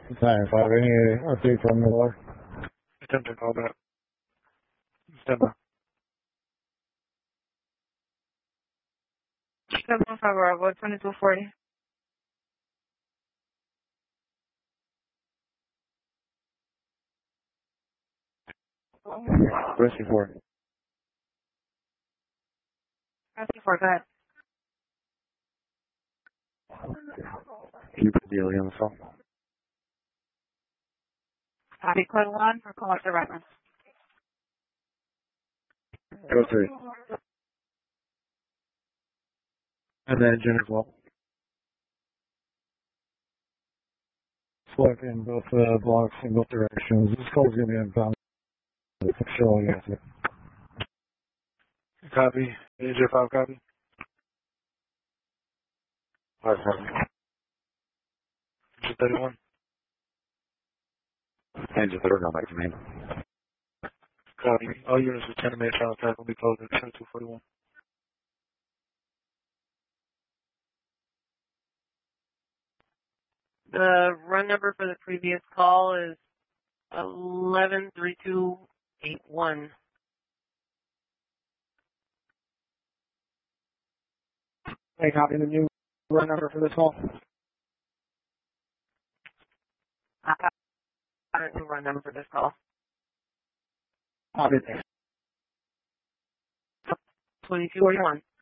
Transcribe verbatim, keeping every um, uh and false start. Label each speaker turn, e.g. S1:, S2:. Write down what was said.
S1: nine five. Any updates on the war?
S2: Attempt to call back. Stand by.
S3: seven five Bravo, twenty-two forty.
S2: Rescue four.
S3: Rescue four, go ahead.
S2: Can you put the alien on the phone?
S3: Copy code one for collector reference.
S2: Go three. And then engine as well.
S1: Select in both uh, blocks in both directions. This call's going to be inbound. It's showing it.
S2: Copy. Engine five copy. Five copy. Engine thirty-one.
S4: Engine thirty-one, back to me.
S2: Copy. All units with ten minute channel attack will be closed at twenty-two forty-one.
S3: The run number for the previous call is eleven three two eight one.
S5: Hey, copy the new run number for this call.
S3: I got a new run number for this call.
S5: Copy, thanks.
S3: twenty-two forty-one.